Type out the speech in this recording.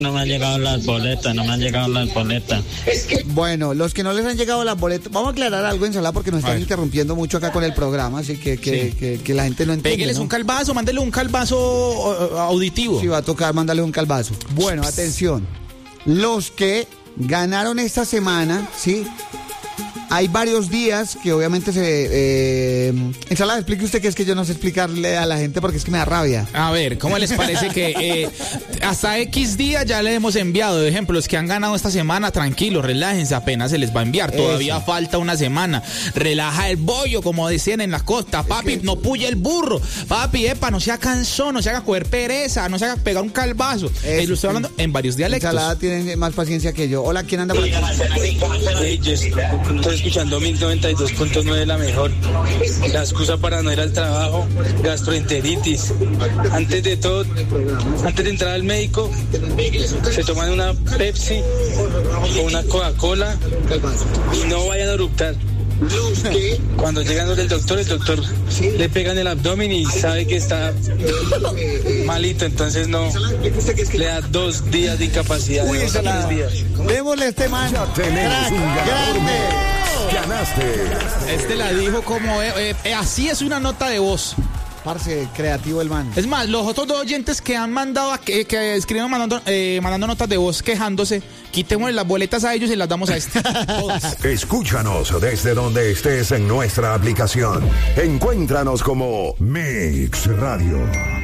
No me han llegado las boletas, no me han llegado las boletas. Bueno, los que no les han llegado las boletas, vamos a aclarar algo en Sala porque nos están interrumpiendo mucho acá con el programa, así que la gente no entiende. Pégueles, ¿no? Un calvazo, mándele un calvazo auditivo. Sí, va a tocar mandarle un calvazo. Bueno, atención. Los que ganaron esta semana, ¿sí? Hay varios días que obviamente Ensalada, explique usted que es que yo no sé explicarle a la gente porque es que me da rabia. A ver, ¿cómo les parece que hasta X días ya le hemos enviado? De ejemplo, los que han ganado esta semana, tranquilos, relájense, apenas se les va a enviar. Todavía falta una semana. Relaja el bollo, como decían en la costa. Papi, no puye el burro. Papi, no sea cansón, no se haga coger pereza, no se haga pegar un calvazo. Lo estoy hablando en varios dialectos. Ensalada tiene más paciencia que yo. Hola, ¿quién anda por aquí? Estoy escuchando 1092.9, la mejor. La excusa para no ir al trabajo, gastroenteritis. Antes de todo, antes de entrar al médico, se toman una Pepsi o una Coca-Cola y no vayan a eructar. Cuando llegan los del doctor, el doctor le pega en el abdomen y sabe que está malito, entonces no le da 2 días de incapacidad. Uy, démosle este man. Grande. Ganaste. La dijo como así es una nota de voz. Parce, creativo el man. Es más, los otros 2 oyentes que han mandado, que escriben mandando notas de voz quejándose, quitémosle las boletas a ellos y las damos a este. Escúchanos desde donde estés en nuestra aplicación. Encuéntranos como Mix Radio.